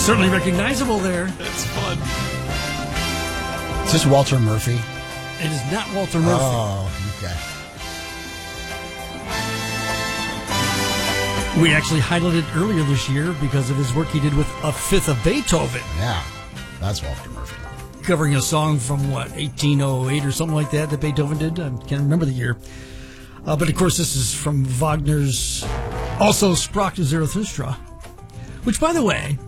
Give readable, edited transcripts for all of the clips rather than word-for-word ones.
Certainly recognizable there. That's fun. Is this Walter Murphy? It is not Walter Murphy. Oh, okay. We actually highlighted earlier this year because of his work he did with A Fifth of Beethoven. Yeah, that's Walter Murphy. Covering a song from, 1808 or something like that Beethoven did? I can't remember the year. But, of course, this is from Wagner's also Sprach Zarathustra, which, by the way,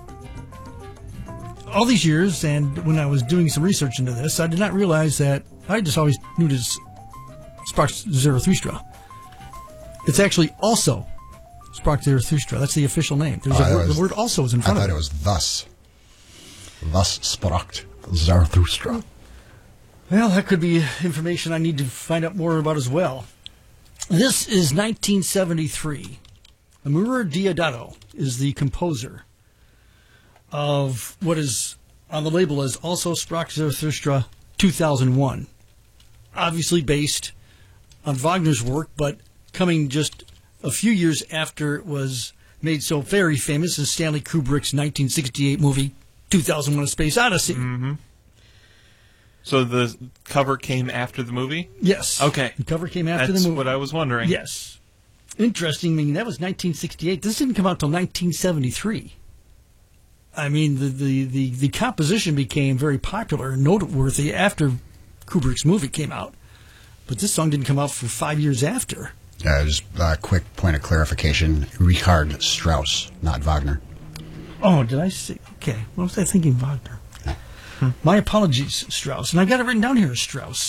all these years, and when I was doing some research into this, I did not realize that I just always knew it as Sprach Zarathustra. It's actually also Sprach Zarathustra. That's the official name. There's the word also is in front of it. I thought it was thus. Thus sprach Zarathustra. Well, that could be information I need to find out more about as well. This is 1973. Amuro Deodato is the composer of what is on the label as also Sprach Zarathustra 2001. Obviously based on Wagner's work, but coming just a few years after it was made so very famous as Stanley Kubrick's 1968 movie 2001: A Space Odyssey. Mm-hmm. So the cover came after the movie? Yes. Okay. The cover came after the movie. That's what I was wondering. Yes. Interesting. I mean, that was 1968. This didn't come out until 1973. I mean, the composition became very popular and noteworthy after Kubrick's movie came out. But this song didn't come out for 5 years after. Just a quick point of clarification. Richard Strauss, not Wagner. Oh, did I say? Okay. What was I thinking? Wagner. My apologies, Strauss. And I got it written down here as Strauss.